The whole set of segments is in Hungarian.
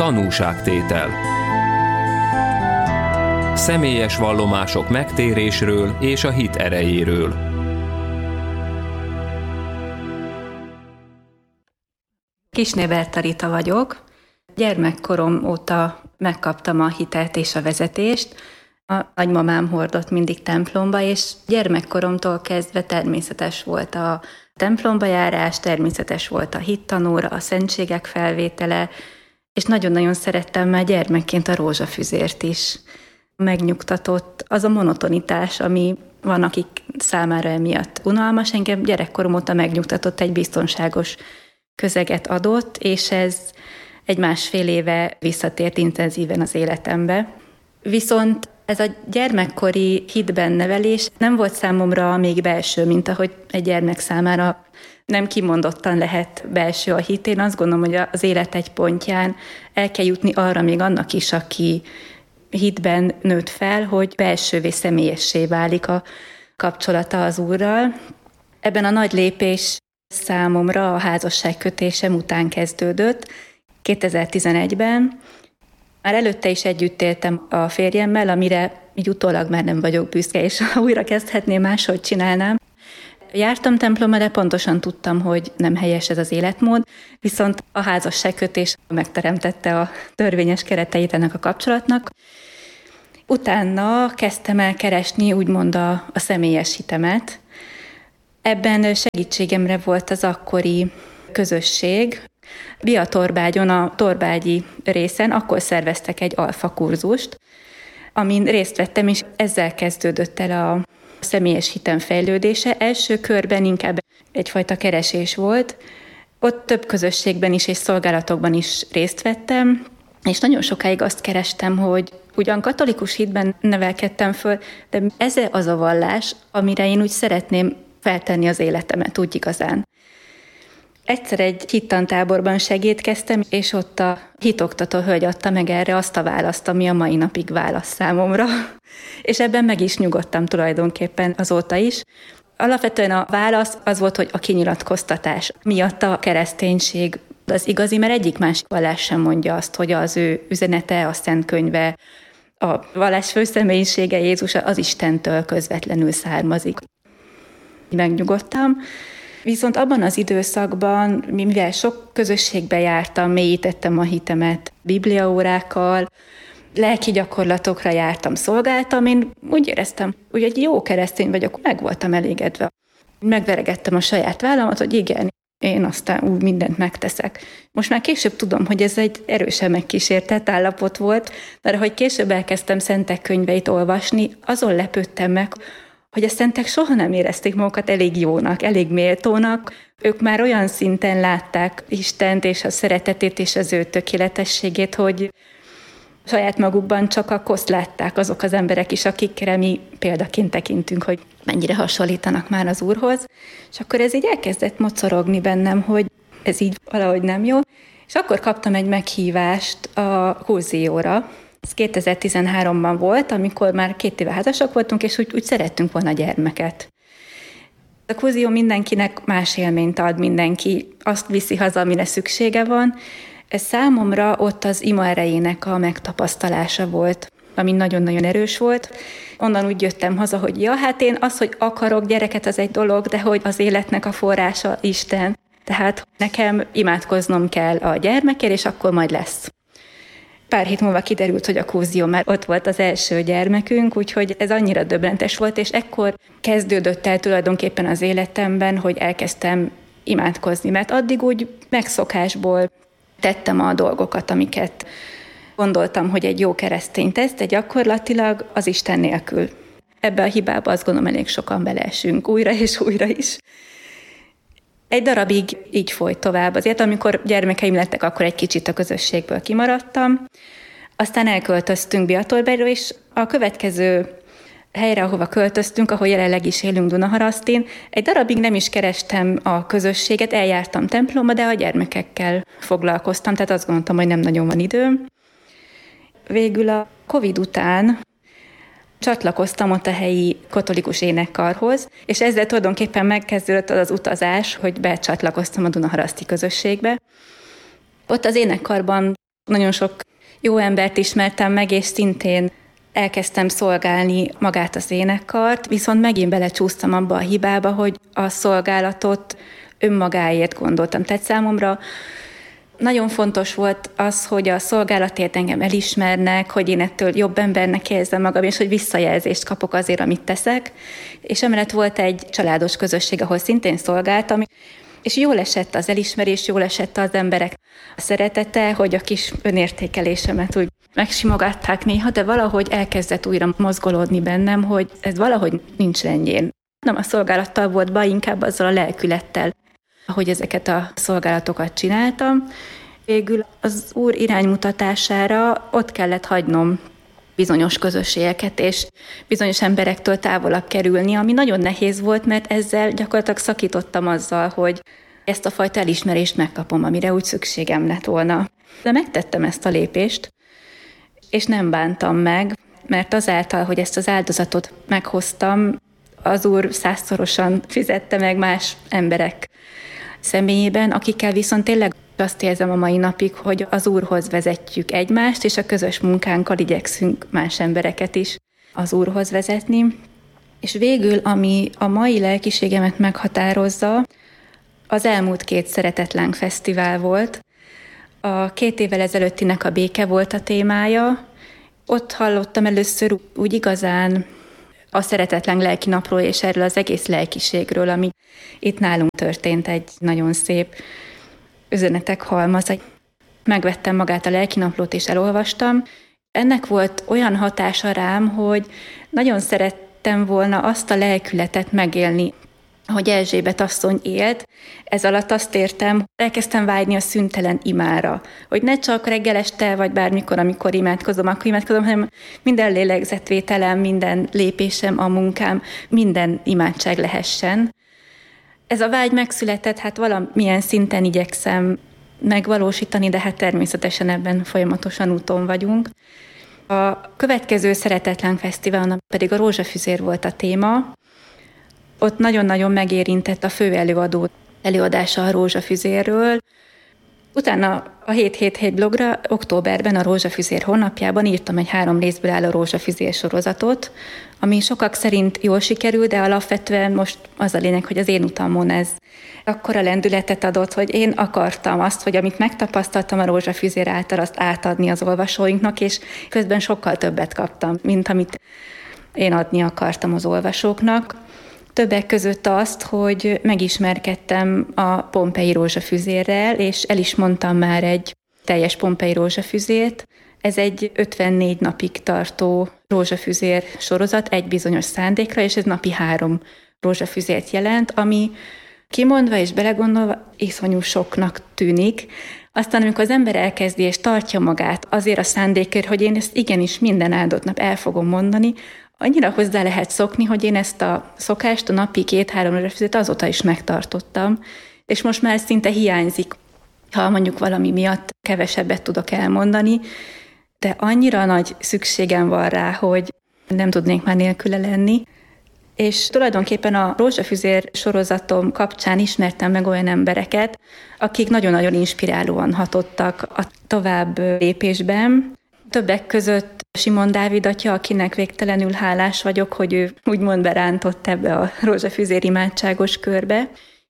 Tanúságtétel. Személyes vallomások megtérésről és a hit erejéről. Kisné Berta Rita vagyok. Gyermekkorom óta megkaptam a hitelt és a vezetést. A nagymamám hordott mindig templomba, és gyermekkoromtól kezdve természetes volt a templomba járás, természetes volt a hittanóra, a szentségek felvétele, és nagyon-nagyon szerettem már gyermekként a rózsafüzért is. Megnyugtatott az a monotonitás, ami van, akik számára emiatt unalmas. Engem gyerekkorom óta megnyugtatott, egy biztonságos közeget adott, és ez egy 1,5 éve visszatért intenzíven az életembe. Viszont ez a gyermekkori hitben nevelés nem volt számomra még belső, mint ahogy egy gyermek számára nem kimondottan lehet belső a hit. Én azt gondolom, hogy az élet egy pontján el kell jutni arra még annak is, aki hitben nőtt fel, hogy belsővé, személyessé válik a kapcsolata az Úrral. Ebben a nagy lépés számomra a házasságkötésem után kezdődött, 2011-ben. Már előtte is együtt éltem a férjemmel, amire így utólag már nem vagyok büszke, és ha újra kezdhetném, máshogy csinálnám. Jártam templomba, de pontosan tudtam, hogy nem helyes ez az életmód, viszont a házasságkötés megteremtette a törvényes kereteit ennek a kapcsolatnak. Utána kezdtem el keresni úgymond a személyes hitemet. Ebben segítségemre volt az akkori közösség. Biatorbágyon, a torbágyi részen akkor szerveztek egy alfa kurzust, amin részt vettem, és ezzel kezdődött el a személyes hitem fejlődése. Első körben inkább egyfajta keresés volt. Ott több közösségben is és szolgálatokban is részt vettem, és nagyon sokáig azt kerestem, hogy ugyan katolikus hitben nevelkedtem föl, de ez az a vallás, amire én úgy szeretném feltenni az életemet úgy igazán. Egyszer egy hittantáborban segédkeztem, és ott a hitoktató hölgy adta meg erre azt a választ, ami a mai napig válasz számomra. És ebben meg is nyugodtam tulajdonképpen azóta is. Alapvetően a válasz az volt, hogy a kinyilatkoztatás miatt a kereszténység az igazi, mert egyik másik vallás sem mondja azt, hogy az ő üzenete, a Szent Könyve, a vallás főszemélyisége, Jézus az Istentől közvetlenül származik. Megnyugodtam. Viszont abban az időszakban, mivel sok közösségbe jártam, mélyítettem a hitemet bibliaórákkal, lelki gyakorlatokra jártam, szolgáltam, én úgy éreztem, hogy egy jó keresztény vagyok, meg voltam elégedve. Megveregettem a saját vállamat, hogy igen, én aztán úgy mindent megteszek. Most már később tudom, hogy ez egy erősen megkísértett állapot volt, de ahogy később elkezdtem szentek könyveit olvasni, azon lepődtem meg, hogy a szentek soha nem érezték magukat elég jónak, elég méltónak. Ők már olyan szinten látták Istent és a szeretetét és az ő tökéletességét, hogy saját magukban csak a koszt látták azok az emberek is, akikre mi példaként tekintünk, hogy mennyire hasonlítanak már az Úrhoz. És akkor ez így elkezdett mocorogni bennem, hogy ez így valahogy nem jó. És akkor kaptam egy meghívást a kurzióra. Ez 2013-ban volt, amikor már 2 éve házasak voltunk, és úgy szerettünk volna gyermeket. A kurzió mindenkinek más élményt ad, mindenki azt viszi haza, amire szüksége van. Ez számomra ott az ima erejének a megtapasztalása volt, ami nagyon-nagyon erős volt. Onnan úgy jöttem haza, hogy ja, hát én az, hogy akarok gyereket, az egy dolog, de hogy az életnek a forrása Isten. Tehát nekem imádkoznom kell a gyermekért, és akkor majd lesz. Pár hét múlva kiderült, hogy a kurzió már ott volt az első gyermekünk, úgyhogy ez annyira döbbentes volt, és ekkor kezdődött el tulajdonképpen az életemben, hogy elkezdtem imádkozni, mert addig úgy megszokásból tettem a dolgokat, amiket gondoltam, hogy egy jó keresztény tesz, de gyakorlatilag az Isten nélkül. Ebbe a hibába azt gondolom elég sokan beleesünk újra és újra is. Egy darabig így folyt tovább. Azért, amikor gyermekeim lettek, akkor egy kicsit a közösségből kimaradtam. Aztán elköltöztünk Biatorbágyra, és a következő helyre, ahova költöztünk, ahol jelenleg is élünk Dunaharasztin, egy darabig nem is kerestem a közösséget, eljártam templomba, de a gyermekekkel foglalkoztam, tehát azt gondoltam, hogy nem nagyon van időm. Végül a Covid után csatlakoztam ott a helyi katolikus énekkarhoz, és ezzel tulajdonképpen megkezdődött az utazás, hogy becsatlakoztam a Dunaharaszti közösségbe. Ott az énekkarban Nagyon sok jó embert ismertem meg, és szintén elkezdtem szolgálni magát az énekkart, viszont megint belecsúsztam abba a hibába, hogy a szolgálatot önmagáért gondoltam. Tehát számomra nagyon fontos volt az, hogy a szolgálatért engem elismernek, hogy én ettől jobb embernek érzem magam, és hogy visszajelzést kapok azért, amit teszek. És emellett volt egy családos közösség, ahol szintén szolgáltam, és jól esett az elismerés, jól esett az emberek a szeretete, hogy a kis önértékelésemet úgy megsimogatták néha, de valahogy elkezdett újra mozgolódni bennem, hogy ez valahogy nincs rendjén. Nem a szolgálattal volt baj, inkább azzal a lelkülettel, ahogy ezeket a szolgálatokat csináltam. Végül az Úr iránymutatására ott kellett hagynom bizonyos közösségeket, és bizonyos emberektől távolabb kerülni, ami nagyon nehéz volt, mert ezzel gyakorlatilag szakítottam azzal, hogy ezt a fajta elismerést megkapom, amire úgy szükségem lett volna. De megtettem ezt a lépést, és nem bántam meg, mert azáltal, hogy ezt az áldozatot meghoztam, az Úr 100-szorosan fizette meg más emberek személyében, akikkel viszont tényleg azt érzem a mai napig, hogy az Úrhoz vezetjük egymást, és a közös munkánkkal igyekszünk más embereket is az Úrhoz vezetni. És végül, ami a mai lelkiségemet meghatározza, az elmúlt 2 Szeretetláng Fesztivál volt. A 2 évvel ezelőttinek a béke volt a témája. Ott hallottam először úgy igazán a Szeretetláng lelkinapról és erről az egész lelkiségről, ami itt nálunk történt, egy nagyon szép üzenetek halmaz. Megvettem magát a lelkinaplót és elolvastam. Ennek volt olyan hatása rám, hogy nagyon szerettem volna azt a lelkületet megélni, hogy Erzsébet asszony élt. Ez alatt azt értem, elkezdtem vágyni a szüntelen imára, hogy ne csak reggel este, vagy bármikor, amikor imádkozom, akkor imádkozom, hanem minden lélegzetvételem, minden lépésem, a munkám, minden imádság lehessen. Ez a vágy megszületett, hát valamilyen szinten igyekszem megvalósítani, de hát természetesen ebben folyamatosan úton vagyunk. A következő Szeretetláng Fesztiválon pedig a rózsafüzér volt a téma. Ott nagyon-nagyon megérintett a főelőadó előadása a rózsafüzérről. Utána a 777 blogra októberben a Rózsafüzér honlapjában írtam egy 3 részből álló rózsafüzér sorozatot, ami sokak szerint jól sikerül, de alapvetően most az a lényeg, hogy az én utamon ez akkora lendületet adott, hogy én akartam azt, hogy amit megtapasztaltam a rózsafüzér által, azt átadni az olvasóinknak, és közben sokkal többet kaptam, mint amit én adni akartam az olvasóknak. Többek között azt, hogy megismerkedtem a Pompei rózsafüzérrel, és el is mondtam már egy teljes Pompei rózsafüzért. Ez egy 54 napig tartó rózsafüzér sorozat egy bizonyos szándékra, és ez napi 3 rózsafüzért jelent, ami kimondva és belegondolva iszonyú soknak tűnik. Aztán, amikor az ember elkezdi és tartja magát azért a szándékért, hogy én ezt igenis minden áldott nap el fogom mondani, annyira hozzá lehet szokni, hogy én ezt a szokást, a napi 2-3 rózsafüzért azóta is megtartottam, és most már szinte hiányzik, ha mondjuk valami miatt kevesebbet tudok elmondani, de annyira nagy szükségem van rá, hogy nem tudnék már nélküle lenni. És tulajdonképpen a rózsafüzér sorozatom kapcsán ismertem meg olyan embereket, akik nagyon-nagyon inspirálóan hatottak a tovább lépésben. Többek között Simon Dávid atya, akinek végtelenül hálás vagyok, hogy ő úgymond berántott ebbe a rózsafüzér imádságos körbe.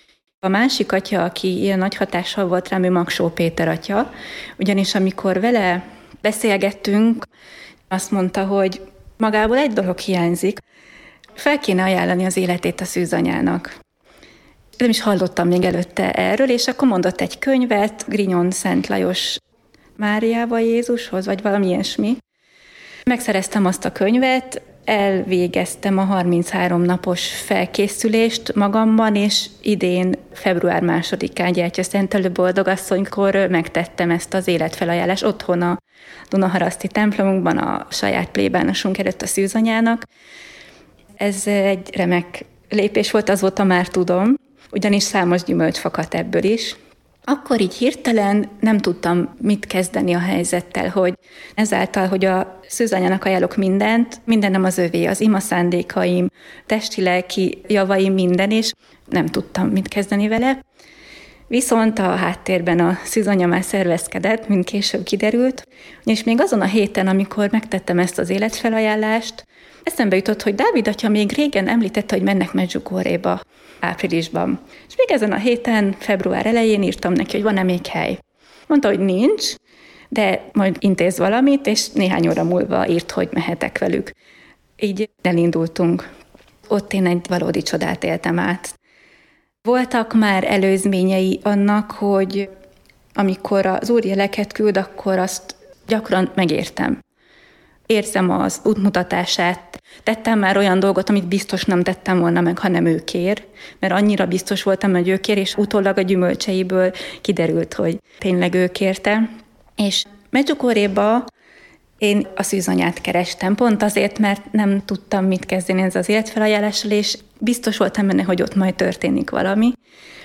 A másik atya, aki ilyen nagy hatással volt rám, ő Magsó Péter atya, ugyanis amikor vele beszélgettünk, azt mondta, hogy magából egy dolog hiányzik, fel kéne ajánlani az életét a szűzanyának. Nem is hallottam még előtte erről, és akkor mondott egy könyvet, Grignon Szent Lajos Máriával Jézushoz, vagy valami ilyesmi. Megszereztem azt a könyvet, elvégeztem a 33 napos felkészülést magamban, és idén február 2-án Gyertyaszentelő Boldogasszonykor megtettem ezt az életfelajánlást otthon a Dunaharaszti templomunkban, a saját plébánosunk előtt a szűzanyának. Ez egy remek lépés volt, azóta már tudom, ugyanis számos gyümölcs fakadt ebből is. Akkor így hirtelen nem tudtam mit kezdeni a helyzettel, hogy ezáltal, hogy a szűzanyának ajánlok mindent, mindenem az övé, az ima szándékaim, testi-lelki javaim, minden, és nem tudtam mit kezdeni vele. Viszont a háttérben a szűzanya már szervezkedett, mint később kiderült, és még azon a héten, amikor megtettem ezt az életfelajánlást, eszembe jutott, hogy Dávid atya még régen említette, hogy mennek Medjugorjéba áprilisban. És még ezen a héten, február elején írtam neki, hogy van-e még hely. Mondta, hogy nincs, de majd intéz valamit, és néhány óra múlva írt, hogy mehetek velük. Így elindultunk. Ott én egy valódi csodát éltem át. Voltak már előzményei annak, hogy amikor az Úr jeleket küld, akkor azt gyakran megértem. Érzem az útmutatását. Tettem már olyan dolgot, amit biztos nem tettem volna meg, ha nem ő kér, mert annyira biztos voltam, hogy ő kér, és utólag a gyümölcseiből kiderült, hogy tényleg ő kérte. És Medjugorjéba én a szűzanyát kerestem, pont azért, mert nem tudtam mit kezdeni ez az életfelajánlással, és biztos voltam benne, hogy ott majd történik valami,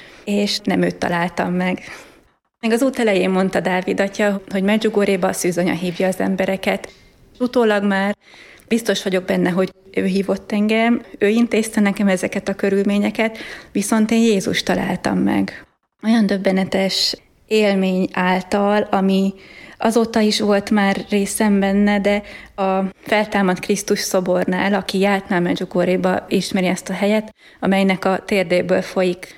és nem őt találtam meg. Még az út elején mondta Dávid atya, hogy Medjugorjéba a szűzanya hívja az embereket. Utólag már biztos vagyok benne, hogy ő hívott engem, ő intézte nekem ezeket a körülményeket, viszont én Jézust találtam meg. Olyan döbbenetes élmény által, ami azóta is volt már részem benne, de a feltámadt Krisztus szobornál, aki járt már Medjugorjéba, ismeri ezt a helyet, amelynek a térdéből folyik.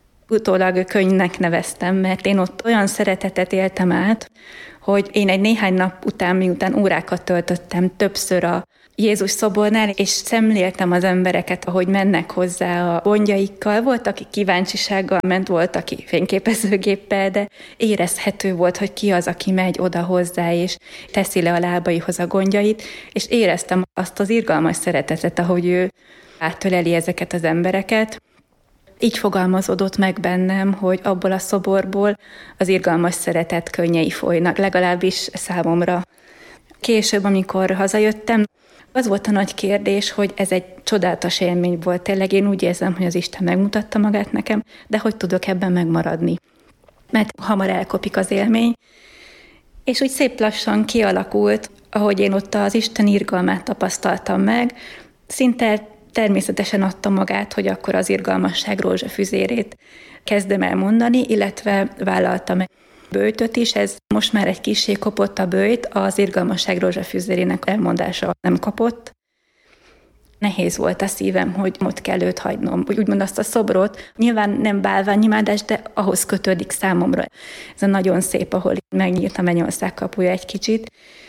Utólag könyvnek neveztem, mert én ott olyan szeretetet éltem át, hogy én egy néhány nap után, miután órákat töltöttem többször a Jézus szobornál, és szemléltem az embereket, ahogy mennek hozzá a gondjaikkal. Volt, aki kíváncsisággal ment, volt, aki fényképezőgéppel, de érezhető volt, hogy ki az, aki megy oda hozzá, és teszi le a lábaihoz a gondjait, és éreztem azt az irgalmas szeretetet, ahogy ő átöleli ezeket az embereket. Így fogalmazódott meg bennem, hogy abból a szoborból az irgalmas szeretet könnyei folynak, legalábbis számomra. Később, amikor hazajöttem, az volt a nagy kérdés, hogy ez egy csodálatos élmény volt. Tényleg én úgy érzem, hogy az Isten megmutatta magát nekem, de hogy tudok ebben megmaradni? Mert hamar elkopik az élmény. És úgy szép lassan kialakult, ahogy én ott az Isten irgalmát tapasztaltam meg, szinte természetesen adta magát, hogy akkor az irgalmasság rózsafüzérét kezdem el mondani, illetve vállaltam egy böjtöt is, ez most már egy kissé kopott a böjt, az irgalmasság rózsafüzérének elmondása nem kapott. Nehéz volt a szívem, hogy ott kell őt hagynom, úgymond azt a szobrot. Nyilván nem bálványimádás, de ahhoz kötődik számomra. Ez a nagyon szép, ahol megnyílt a mennyország kapuja egy kicsit.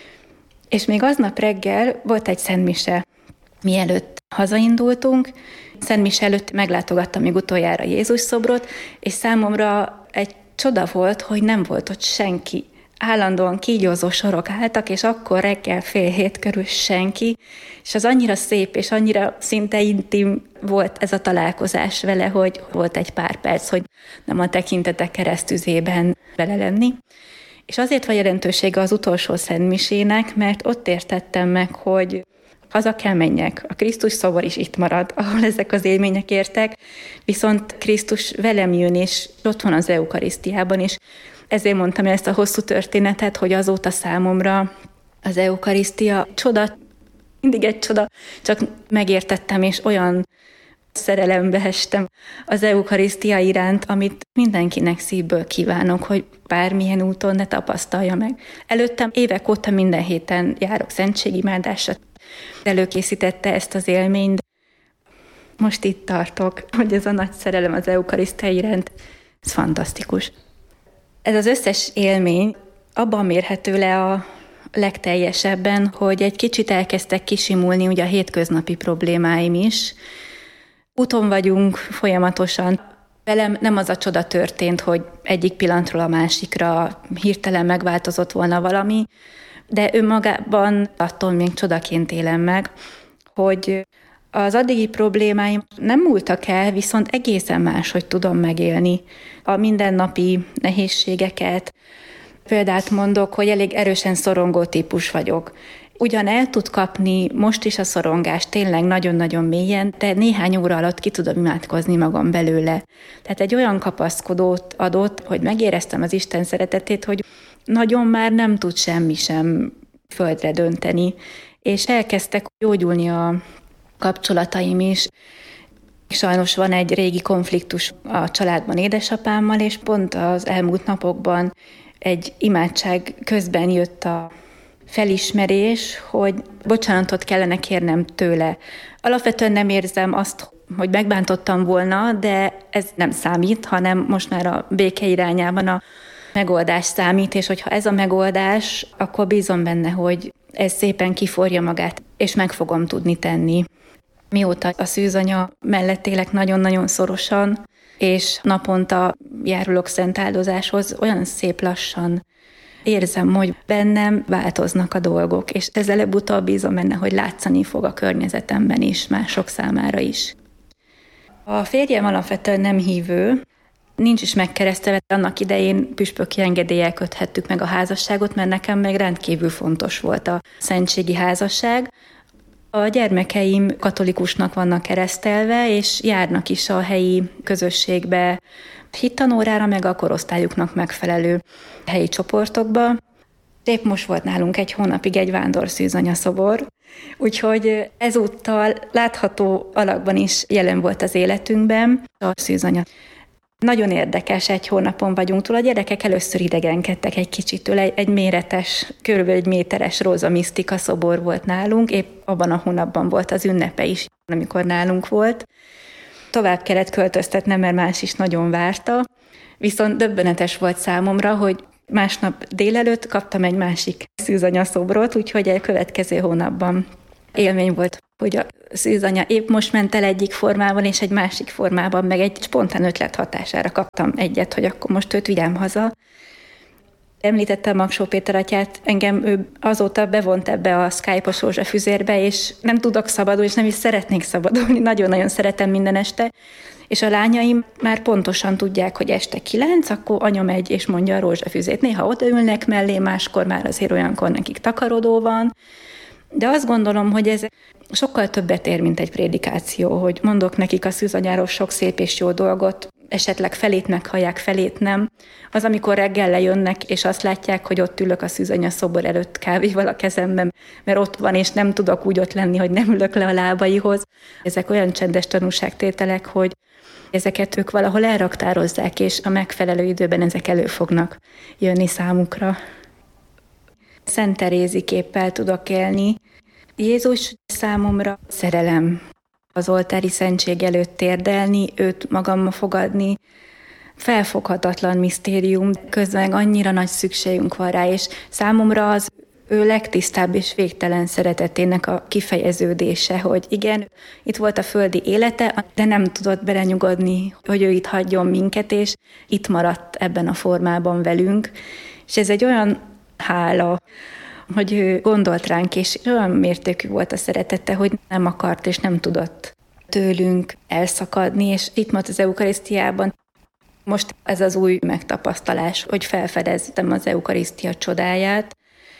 És még aznap reggel volt egy szentmise. Mielőtt hazaindultunk, szentmise előtt meglátogattam még utoljára Jézus szobrot, és számomra egy csoda volt, hogy nem volt ott senki. Állandóan kígyózó sorok álltak, és akkor reggel 6:30 körül senki, és az annyira szép, és annyira szinte intim volt ez a találkozás vele, hogy volt egy pár perc, hogy nem a tekintetek keresztüzében vele lenni. És azért van jelentősége az utolsó szentmisének, mert ott értettem meg, hogy haza kell menjek. A Krisztus szobor is itt marad, ahol ezek az élmények értek, viszont Krisztus velem jön, és ott van az eukarisztiában is. Ezért mondtam ezt a hosszú történetet, hogy azóta számomra az eukarisztia csoda, mindig egy csoda, csak megértettem, és olyan szerelembe estem az eukarisztia iránt, amit mindenkinek szívből kívánok, hogy bármilyen úton ne tapasztalja meg. Előttem évek óta minden héten járok szentségimádásra, előkészítette ezt az élményt. Most itt tartok, hogy ez a nagy szerelem az eukarisztia iránt, ez fantasztikus. Ez az összes élmény abban mérhető le a legteljesebben, hogy egy kicsit elkezdtek kisimulni ugye a hétköznapi problémáim is. Úton vagyunk folyamatosan. Velem nem az a csoda történt, hogy egyik pillanatról a másikra hirtelen megváltozott volna valami, de önmagában attól még csodaként élem meg, hogy az addigi problémáim nem múltak el, viszont egészen máshogy tudom megélni a mindennapi nehézségeket. Példát mondok, hogy elég erősen szorongó típus vagyok. Ugyan el tud kapni most is a szorongás tényleg nagyon-nagyon mélyen, de néhány óra alatt ki tudom imádkozni magam belőle. Tehát egy olyan kapaszkodót adott, hogy megéreztem az Isten szeretetét, hogy nagyon már nem tud semmi sem földre dönteni. És elkezdtek gyógyulni a kapcsolataim is. Sajnos van egy régi konfliktus a családban édesapámmal, és pont az elmúlt napokban egy imádság közben jött a felismerés, hogy bocsánatot kellene kérnem tőle. Alapvetően nem érzem azt, hogy megbántottam volna, de ez nem számít, hanem most már a béke irányában a megoldás számít, és hogyha ez a megoldás, akkor bízom benne, hogy ez szépen kiforja magát, és meg fogom tudni tenni. Mióta a szűzanya mellett élek nagyon-nagyon szorosan, és naponta járulok szent áldozáshoz, olyan szép lassan érzem, hogy bennem változnak a dolgok, és ez előbb-utóbb bízom benne, hogy látszani fog a környezetemben is, mások számára is. A férjem alapvetően nem hívő, nincs is megkeresztelve, annak idején püspöki engedéllyel köthettük meg a házasságot, mert nekem meg rendkívül fontos volt a szentségi házasság. A gyermekeim katolikusnak vannak keresztelve, és járnak is a helyi közösségbe, hittanórára, meg a korosztályuknak megfelelő helyi csoportokba. Épp most volt nálunk egy hónapig egy vándorszűzanyaszobor, úgyhogy ezúttal látható alakban is jelen volt az életünkben a szűzanya. Nagyon érdekes, egy hónapon vagyunk túl. A gyerekek először idegenkedtek egy kicsit tőle. Egy méretes, kb. 1 méteres rózamisztika szobor volt nálunk, épp abban a hónapban volt az ünnepe is, amikor nálunk volt. Tovább kellett költöztetnem, mert más is nagyon várta. Viszont döbbenetes volt számomra, hogy másnap délelőtt kaptam egy másik szűzanyaszobrot, úgyhogy a következő hónapban élmény volt, hogy a szűzanya épp most ment el egyik formában, és egy másik formában, meg egy spontán ötlet hatására kaptam egyet, hogy akkor most őt vigyem haza. Említettem Magsó Péter atyát, engem ő azóta bevont ebbe a Skype-os rózsafüzérbe, és nem tudok szabadulni, és nem is szeretnék szabadulni, nagyon-nagyon szeretem minden este, és a lányaim már pontosan tudják, hogy este 9, akkor anya megy és mondja a rózsafüzét. Néha odaülnek mellé, máskor már azért olyankor nekik takarodó van, de azt gondolom, hogy ez sokkal többet ér, mint egy prédikáció, hogy mondok nekik a szűzanyáról sok szép és jó dolgot, esetleg felét meghallják, felét nem. Az, amikor reggel lejönnek, és azt látják, hogy ott ülök a szűzanya szobor előtt kávéval a kezemben, mert ott van, és nem tudok úgy ott lenni, hogy nem ülök le a lábaihoz. Ezek olyan csendes tanúságtételek, hogy ezeket ők valahol elraktározzák, és a megfelelő időben ezek elő fognak jönni számukra. Szent Terézi képpel tudok élni. Jézus számomra szerelem. Az oltári szentség előtt térdelni, őt magammal fogadni, felfoghatatlan misztérium, közben annyira nagy szükségünk van rá, és számomra az ő legtisztább és végtelen szeretetének a kifejeződése, hogy igen, itt volt a földi élete, de nem tudott belenyugodni, hogy ő itt hagyjon minket, és itt maradt ebben a formában velünk. És ez egy olyan hála, hogy ő gondolt ránk, és olyan mértékű volt a szeretete, hogy nem akart és nem tudott tőlünk elszakadni, és itt volt az eukarisztiában. Most ez az új megtapasztalás, hogy felfedeztem az eukarisztia csodáját.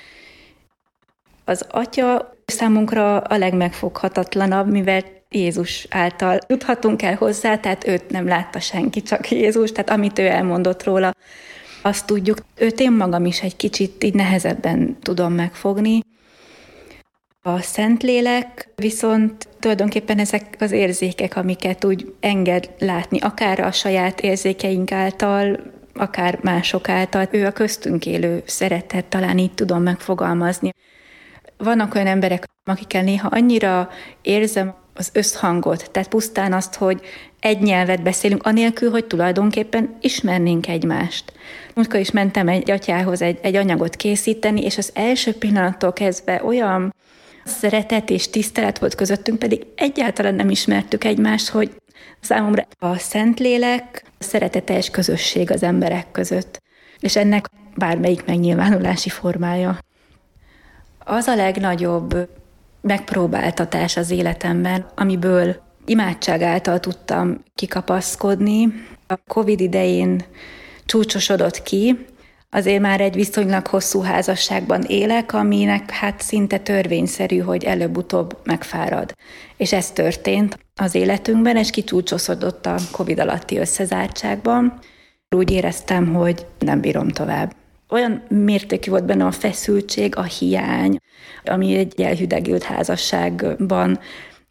Az Atya számunkra a legmegfoghatatlanabb, mivel Jézus által juthatunk el hozzá, tehát őt nem látta senki, csak Jézus, tehát amit ő elmondott róla, azt tudjuk. Őt én magam is egy kicsit így nehezebben tudom megfogni. A Szentlélek viszont tulajdonképpen ezek az érzékek, amiket úgy enged látni, akár a saját érzékeink által, akár mások által. Ő a köztünk élő szeretet, talán így tudom megfogalmazni. Vannak olyan emberek, akikkel néha annyira érzem az összhangot, tehát pusztán azt, hogy egy nyelvet beszélünk, anélkül, hogy tulajdonképpen ismernénk egymást. Múltkor is mentem egy atyához egy anyagot készíteni, és az első pillanattól kezdve olyan szeretet és tisztelet volt közöttünk, pedig egyáltalán nem ismertük egymást, hogy számomra a Szentlélek a szereteteljes közösség az emberek között, és ennek bármelyik megnyilvánulási formája. Az a legnagyobb megpróbáltatás az életemben, amiből imádság által tudtam kikapaszkodni. A Covid idején csúcsosodott ki, azért már egy viszonylag hosszú házasságban élek, aminek hát szinte törvényszerű, hogy előbb-utóbb megfárad. És ez történt az életünkben, és kicsúcsosodott a Covid alatti összezártságban. Úgy éreztem, hogy nem bírom tovább. Olyan mértékű volt benne a feszültség, a hiány, ami egy elhidegült házasságban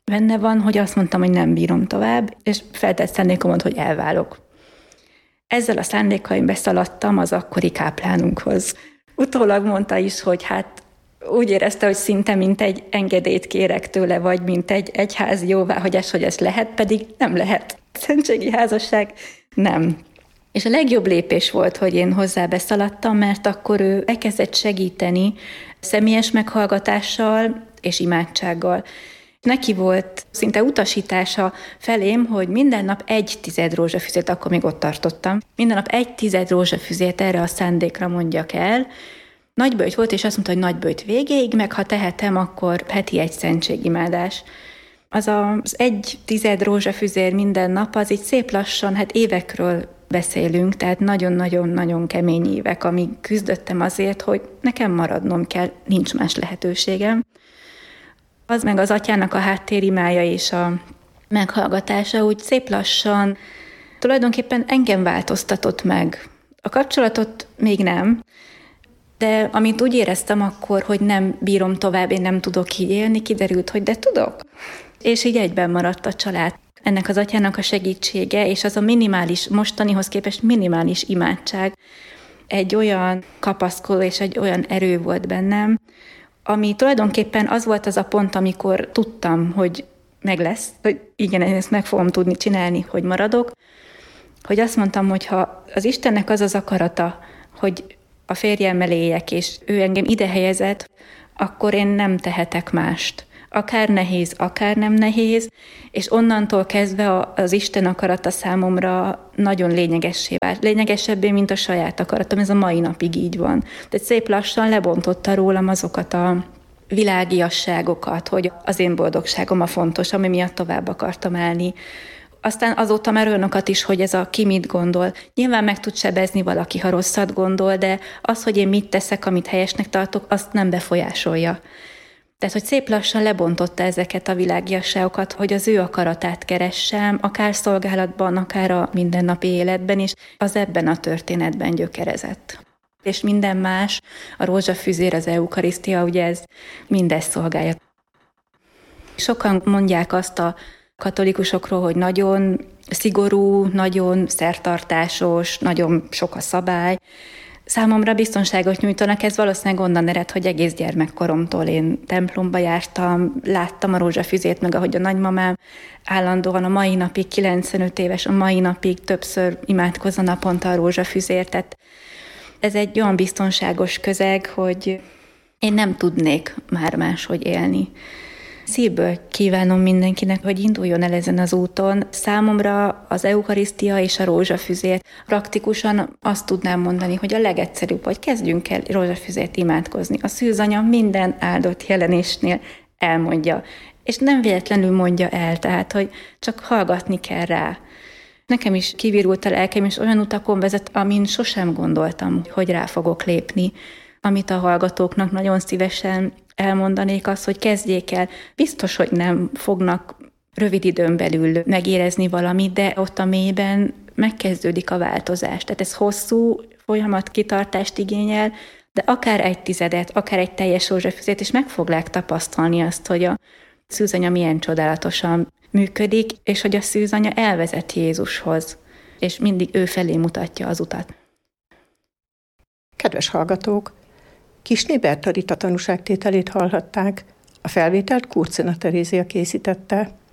benne van, hogy azt mondtam, hogy nem bírom tovább, és feltett szándékomot, hogy elválok. Ezzel a szándékkal én beszaladtam az akkori káplánunkhoz. Utólag mondta is, hogy hát úgy érezte, hogy szinte mint egy engedélyt kérek tőle, vagy mint egy egyházi jóváhagyás, hogy ez lehet, pedig nem lehet. Szentségi házasság nem. És a legjobb lépés volt, hogy én hozzá beszaladtam, mert akkor ő elkezdett segíteni személyes meghallgatással és imádsággal. Neki volt szinte utasítása felém, hogy minden nap 1/10 rózsafüzét, akkor még ott tartottam, minden nap 1/10 rózsafüzét erre a szándékra mondjak el. Nagyböjt volt, és azt mondta, hogy nagyböjt végéig, meg ha tehetem, akkor heti egy szentségimádás. Az 1/10 rózsafüzér minden nap, az így szép lassan, hát évekről beszélünk, tehát nagyon-nagyon-nagyon kemény évek, amíg küzdöttem azért, hogy nekem maradnom kell, nincs más lehetőségem. Az meg az atyának a háttérimája és a meghallgatása úgy szép lassan tulajdonképpen engem változtatott meg. A kapcsolatot még nem, de amit úgy éreztem akkor, hogy nem bírom tovább, én nem tudok így élni, kiderült, hogy de tudok. És így egyben maradt a család. Ennek az atyának a segítsége, és az a minimális, mostanihoz képest minimális imádság egy olyan kapaszkodó és egy olyan erő volt bennem, ami tulajdonképpen az volt az a pont, amikor tudtam, hogy meg lesz, hogy igen, én ezt meg fogom tudni csinálni, hogy maradok, hogy azt mondtam, hogy ha az Istennek az az akarata, hogy a férjemmel éljek, és ő engem ide helyezett, akkor én nem tehetek mást. Akár nehéz, akár nem nehéz, és onnantól kezdve az Isten akarata számomra nagyon lényegessé vált. Lényegesebbé, mint a saját akaratom, ez a mai napig így van. Tehát szép lassan lebontotta rólam azokat a világiasságokat, hogy az én boldogságom a fontos, ami miatt tovább akartam állni. Aztán azóta már olyanokat is, hogy ez a ki mit gondol. Nyilván meg tud sebezni valaki, ha rosszat gondol, de az, hogy én mit teszek, amit helyesnek tartok, azt nem befolyásolja. Tehát, hogy szép lassan lebontotta ezeket a világiasságokat, hogy az ő akaratát keressem, akár szolgálatban, akár a mindennapi életben is, az ebben a történetben gyökerezett. És minden más, a rózsafüzér, az eukarisztia, ugye ez mindezt szolgálja. Sokan mondják azt a katolikusokról, hogy nagyon szigorú, nagyon szertartásos, nagyon sok a szabály. Számomra biztonságot nyújtanak, ez valószínűleg onnan ered, hogy egész gyermekkoromtól én templomba jártam, láttam a rózsafüzét, meg ahogy a nagymamám állandóan a mai napig, 95 éves, a mai napig többször imádkozza naponta a rózsafüzért. Tehát ez egy olyan biztonságos közeg, hogy én nem tudnék már máshogy élni. Szívből kívánom mindenkinek, hogy induljon el ezen az úton. Számomra az eukarisztia és a rózsafüzér. Praktikusan azt tudnám mondani, hogy a legegyszerűbb, hogy kezdjünk el rózsafüzért imádkozni. A szűzanya minden áldott jelenésnél elmondja. És nem véletlenül mondja el, tehát, hogy csak hallgatni kell rá. Nekem is kivirult a lelkem, és olyan utakon vezet, amin sosem gondoltam, hogy rá fogok lépni. Amit a hallgatóknak nagyon szívesen elmondanék, az, hogy kezdjék el. Biztos, hogy nem fognak rövid időn belül megérezni valamit, de ott a mélyben megkezdődik a változás. Tehát ez hosszú folyamat, kitartást igényel, de akár 1/10, akár egy teljes rózsafüzét, és meg fogják tapasztalni azt, hogy a szűzanya milyen csodálatosan működik, és hogy a szűzanya elvezet Jézushoz, és mindig ő felé mutatja az utat. Kedves hallgatók! Kisné Berta Rita tanúságtételét hallhatták. A felvételt Kurcina Terézia készítette.